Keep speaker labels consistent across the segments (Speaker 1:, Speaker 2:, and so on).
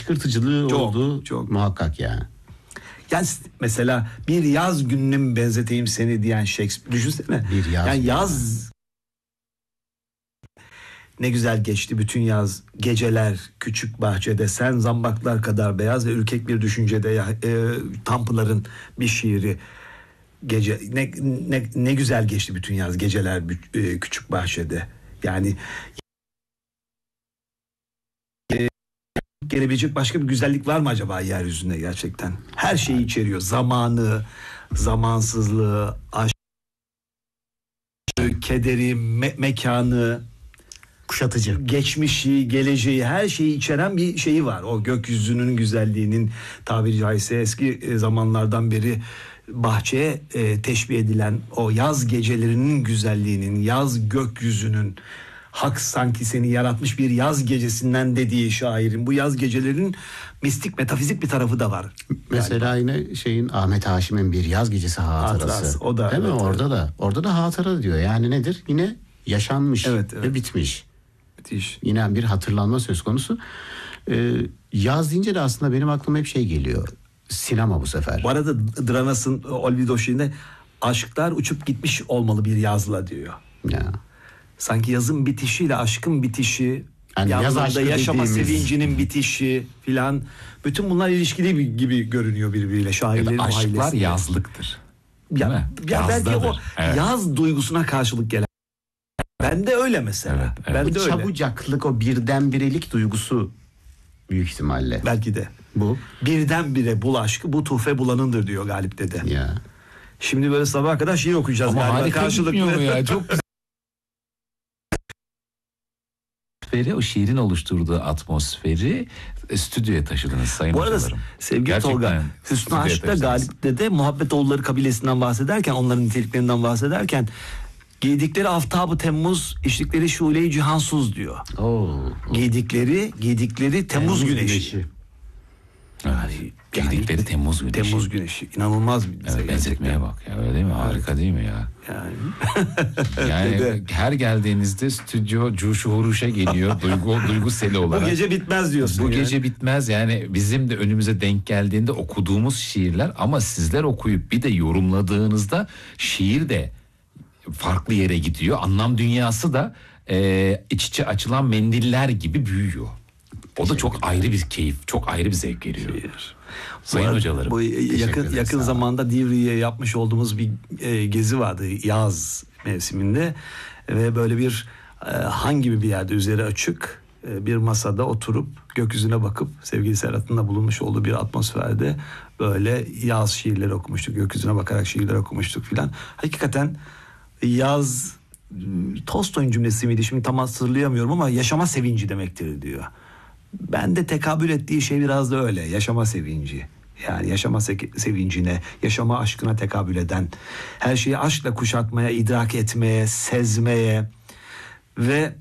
Speaker 1: kışkırtıcılığı
Speaker 2: Çok,
Speaker 1: olduğu
Speaker 2: çok.
Speaker 1: muhakkak yani.
Speaker 2: Yani mesela bir yaz gününe mi benzeteyim seni diyen Shakespeare, düşünsene.
Speaker 1: Bir yaz
Speaker 2: yani
Speaker 1: günü.
Speaker 2: yaz ne güzel geçti bütün yaz, geceler küçük bahçede, sen zambaklar kadar beyaz ve ürkek bir düşüncede, Tanpınar'ın bir şiiri. Gece ne güzel geçti bütün yaz, geceler küçük bahçede. Yani gelebilecek başka bir güzellik var mı acaba yeryüzünde gerçekten? Her şeyi içeriyor. Zamanı, zamansızlığı, aşkı, kederi, mekanı,
Speaker 1: Kuşatıcı.
Speaker 2: geçmişi, geleceği, her şeyi içeren bir şeyi var. O gökyüzünün güzelliğinin, tabiri caizse eski zamanlardan beri bahçeye teşbih edilen o yaz gecelerinin güzelliğinin, yaz gökyüzünün, hak sanki seni yaratmış bir yaz gecesinden dediği şairin, bu yaz gecelerinin mistik, metafizik bir tarafı da var.
Speaker 1: Mesela yine şeyin, Ahmet Haşim'in Bir Yaz Gecesi hatırası.
Speaker 2: O da,
Speaker 1: değil mi?
Speaker 2: evet,
Speaker 1: Orada da hatıra diyor. Yani nedir? Yine yaşanmış ve bitmiş.
Speaker 2: Müthiş.
Speaker 1: Yine bir hatırlanma söz konusu. Yaz deyince de aslında benim aklıma hep şey geliyor. Sinema bu sefer.
Speaker 2: Bu arada Dranas'ın Olvido şeyinde aşklar uçup gitmiş olmalı bir yazla diyor.
Speaker 1: Ya.
Speaker 2: Sanki yazın bitişiyle aşkın bitişi,
Speaker 1: Yani yaz aşkı
Speaker 2: yaşama
Speaker 1: dediğimiz...
Speaker 2: sevincinin bitişi filan, bütün bunlar ilişkili gibi görünüyor birbiriyle şairlerin
Speaker 3: aşklar
Speaker 2: ailesi.
Speaker 3: yazlıktır.
Speaker 2: Ya belki o
Speaker 3: evet.
Speaker 2: Yaz duygusuna karşılık gelen. Ben de öyle mesela.
Speaker 3: Evet.
Speaker 2: Ben de öyle.
Speaker 1: Çabucaklık, o birdenbirelik duygusu büyük ihtimalle.
Speaker 2: Belki de.
Speaker 1: Bu.
Speaker 2: Birdenbire bul aşkı, bu tufe bulanındır diyor Galip Dede.
Speaker 1: Ya.
Speaker 2: Şimdi böyle sabaha kadar şiir okuyacağız
Speaker 3: Ama
Speaker 2: galiba
Speaker 3: harika gitmiyor mu
Speaker 2: karşılıklı.
Speaker 3: ya? Çok güzel. O şiirin oluşturduğu atmosferi stüdyoya taşıdınız sayın
Speaker 2: Bu arada
Speaker 3: hocalarım.
Speaker 2: sevgili
Speaker 3: Gerçekten
Speaker 2: Tolga, Hüsnü
Speaker 3: stüdyoya
Speaker 2: Aşk'ta
Speaker 3: taşıdınız.
Speaker 2: Galip'te de Muhabbetoğulları kabilesinden bahsederken, onların niteliklerinden bahsederken, giydikleri aftab-ı Temmuz, içtikleri şule-i cihansuz diyor. Giydikleri Temmuz güneşi.
Speaker 3: Evet. Giydikleri Temmuz güneşi.
Speaker 2: Temmuz güneşi. İnanılmaz bir
Speaker 3: Evet, benzetmeye bak ya, öyle değil mi? Harika değil mi ya? Yani her geldiğinizde stüdyo cuşu huruşa geliyor, duygu seli olarak.
Speaker 2: Bu gece bitmez diyorsun.
Speaker 3: Bu gece bitmez yani, bizim de önümüze denk geldiğinde okuduğumuz şiirler, ama sizler okuyup bir de yorumladığınızda şiir de farklı yere gidiyor. Anlam dünyası da iç içe açılan mendiller gibi büyüyor. O da çok ayrı bir keyif, çok ayrı bir zevk veriyor. Sayın hocalarım.
Speaker 2: Bu yakın zamanda Divriğe yapmış olduğumuz bir gezi vardı yaz mevsiminde ve böyle bir han gibi bir yerde, üzeri açık bir masada oturup gökyüzüne bakıp sevgili Serhat'ın da bulunmuş olduğu bir atmosferde böyle yaz şiirleri okumuştuk. Gökyüzüne bakarak şiirler okumuştuk filan. Hakikaten yaz, Tolstoy'un cümlesi miydi şimdi tam hatırlayamıyorum ama yaşama sevinci demektir diyor. Ben de tekabül ettiği şey biraz da öyle, yaşama sevinci. Yani yaşama sevincine, yaşama aşkına tekabül eden, her şeyi aşkla kuşatmaya, idrak etmeye, sezmeye ve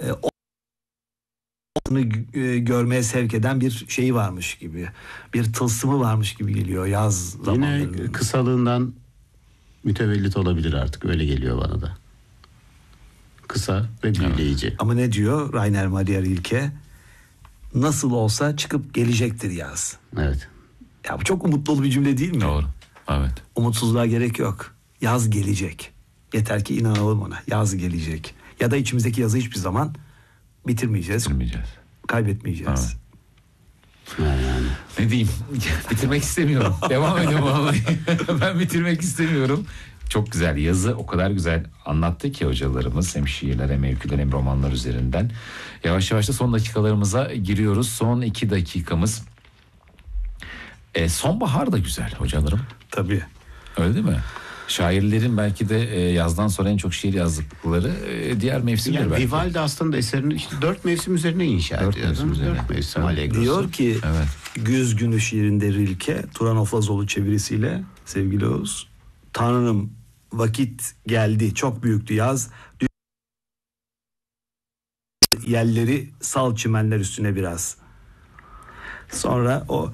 Speaker 2: onu görmeye sevk eden bir şeyi varmış gibi, bir tılsımı varmış gibi geliyor yaz zamanlarının.
Speaker 1: Yine kısalığından mütevellit olabilir artık, öyle geliyor bana da. Kısa ve büyüleyici.
Speaker 2: Ama ne diyor Rainer Maria Rilke? Nasıl olsa çıkıp gelecektir yaz.
Speaker 1: Evet.
Speaker 2: Ya bu çok umutlu bir cümle değil mi?
Speaker 3: Doğru. Evet.
Speaker 2: Umutsuzluğa gerek yok. Yaz gelecek. Yeter ki inanalım ona. Yaz gelecek. Ya da içimizdeki yazı hiçbir zaman bitirmeyeceğiz. Kaybetmeyeceğiz.
Speaker 3: Evet. Ne diyeyim? Bitirmek istemiyorum. Devam ediyorum vallahi. Ben bitirmek istemiyorum. Çok güzel, yazı o kadar güzel anlattı ki hocalarımız, hem şiirler hem öyküler hem romanlar üzerinden. Yavaş yavaş da son dakikalarımıza giriyoruz. Son 2 dakikamız. Sonbahar da güzel hocalarım.
Speaker 2: Tabii.
Speaker 3: Öyle değil mi? Şairlerin belki de yazdan sonra en çok şiir yazdıkları diğer mevsimler
Speaker 1: yani
Speaker 3: belki.
Speaker 1: Vivaldi aslında eserini işte 4 mevsim üzerine inşa ediyor. 4 mevsim üzerine. 4 mevsim Allegrosu.
Speaker 2: Diyor ki
Speaker 3: evet.
Speaker 2: Güz Günü şiirinde Rilke, Turan Oflazoğlu çevirisiyle sevgili Oğuz, Tanrım vakit geldi, çok büyüktü yaz. Yelleri sal çimenler üstüne biraz. Sonra o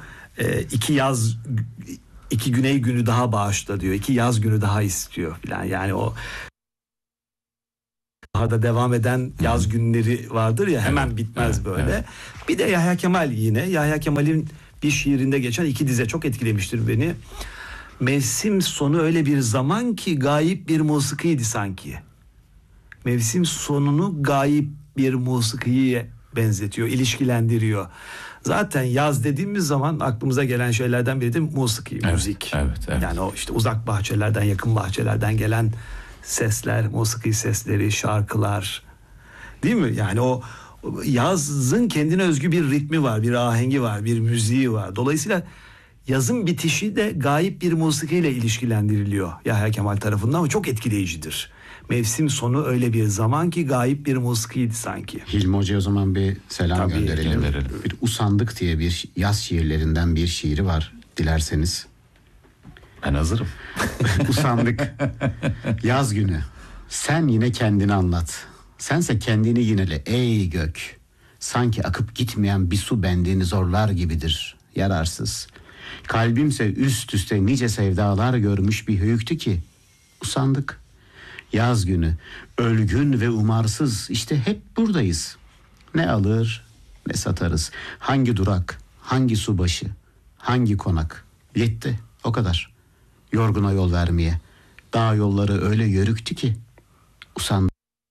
Speaker 2: 2 güney günü daha bağışla diyor. 2 yaz günü daha istiyor falan. Yani o Baharda devam eden yaz günleri vardır ya, hemen bitmez böyle.
Speaker 3: evet.
Speaker 2: Bir de Yahya Kemal yine. Yahya Kemal'in bir şiirinde geçen 2 dize çok etkilemiştir beni. Mevsim sonu öyle bir zaman ki gayip bir musikiydi sanki. Mevsim sonunu gayip bir musikiye benzetiyor, ilişkilendiriyor. Zaten yaz dediğimiz zaman aklımıza gelen şeylerden biri de musiki, müzik.
Speaker 3: evet.
Speaker 2: Yani o işte uzak bahçelerden, yakın bahçelerden gelen sesler, musiki sesleri, şarkılar. Değil mi? Yani o yazın kendine özgü bir ritmi var, bir ahengi var, bir müziği var. Dolayısıyla yazın bitişi de gayip bir musikiyle ilişkilendiriliyor Yahya Kemal tarafından ama çok etkileyicidir. Mevsim sonu öyle bir zaman ki gayip bir musikiydi sanki.
Speaker 1: Hilmi Hoca'ya o zaman bir selam
Speaker 2: Tabii,
Speaker 1: gönderelim.
Speaker 3: gönderelim.
Speaker 1: Bir Usandık diye bir yaz şiirlerinden bir şiiri var dilerseniz.
Speaker 3: Ben hazırım.
Speaker 1: Usandık. Yaz günü. Sen yine kendini anlat. Sense kendini yinele ey gök. Sanki akıp gitmeyen bir su bendini zorlar gibidir. Yararsız. Kalbimse üst üste nice sevdalar görmüş bir höyüktü ki. Usandık. Yaz günü. Ölgün ve umarsız işte hep buradayız. Ne alır ne satarız. Hangi durak, hangi subaşı, hangi konak. Yetti o kadar. Yorguna yol vermeye. Dağ yolları öyle yörüktü ki. Usandık.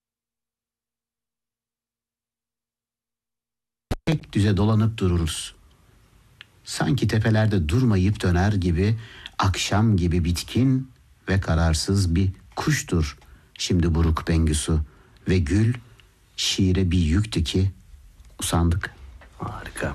Speaker 1: Tek düze dolanıp dururuz. Sanki tepelerde durmayıp döner gibi, akşam gibi bitkin ve kararsız bir kuştur. Şimdi buruk Bengüsü ve gül şiire bir yüktü ki usandık.
Speaker 2: Harika.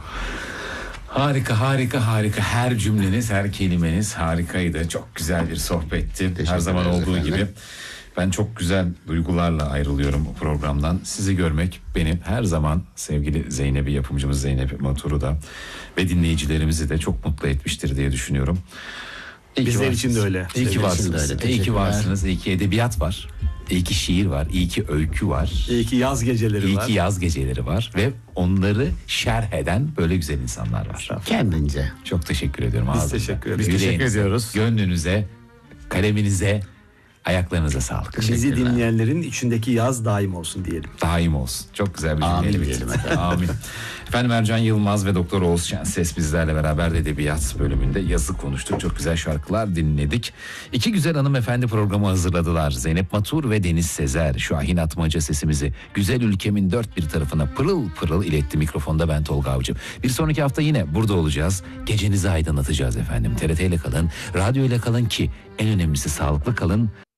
Speaker 3: Harika. Her cümleniz, her kelimeniz harikaydı. Çok güzel bir sohbetti.
Speaker 1: Teşekkür
Speaker 3: Her zaman
Speaker 1: ederiz
Speaker 3: olduğu
Speaker 1: efendim.
Speaker 3: gibi. Ben çok güzel duygularla ayrılıyorum bu programdan. Sizi görmek beni her zaman sevgili Zeynep'i, yapımcımız Zeynep Matur'u da ve dinleyicilerimizi de çok mutlu etmiştir diye düşünüyorum. İyi ki
Speaker 2: Bizler
Speaker 3: varsınız.
Speaker 2: için de öyle.
Speaker 3: İyi ki
Speaker 1: Bizler için de
Speaker 3: varsınız.
Speaker 1: öyle.
Speaker 3: İyi ki
Speaker 1: Teşekkürler.
Speaker 3: varsınız. İyi ki edebiyat var. İyi ki şiir var. İyi ki öykü var.
Speaker 2: İyi ki yaz geceleri
Speaker 3: İyi
Speaker 2: var.
Speaker 3: ki yaz geceleri var ve onları şerh eden böyle güzel insanlar var.
Speaker 1: Kendince.
Speaker 3: Çok teşekkür ediyorum.
Speaker 2: Biz
Speaker 3: ağzınıza.
Speaker 2: teşekkür ederiz.
Speaker 1: Biz teşekkür
Speaker 3: Yüreğinize,
Speaker 1: ediyoruz.
Speaker 3: Gönlünüze, kaleminize, ayaklarınıza sağlık.
Speaker 2: Bizi dinleyenlerin içindeki yaz daim olsun diyelim.
Speaker 3: Daim olsun. Çok güzel bir
Speaker 1: Amin
Speaker 3: cümleyle
Speaker 1: diyelim
Speaker 3: bitirdik.
Speaker 1: efendim.
Speaker 3: Amin. Efendim Ercan Yılmaz ve Doktor Oğuz Şenses bizlerle beraber de edebiyat bölümünde yazı konuştuk. Çok güzel şarkılar dinledik. İki güzel hanımefendi programı hazırladılar. Zeynep Matur ve Deniz Sezer. Şahin Atmaca sesimizi güzel ülkemin dört bir tarafına pırıl pırıl iletti. Mikrofonda ben Tolga Avcı. Bir sonraki hafta yine burada olacağız. Gecenizi aydınlatacağız efendim. TRT ile kalın, radyo ile kalın ki en önemlisi sağlıklı kalın.